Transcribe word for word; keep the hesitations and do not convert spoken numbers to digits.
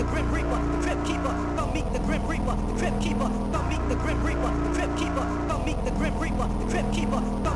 Grim Reaper, the Crypt Keeper, come meet the Grim Reaper, the Crypt Keeper, come meet the Grim Reaper, the Crypt Keeper, come meet the Grim Reaper, the Crypt Keeper.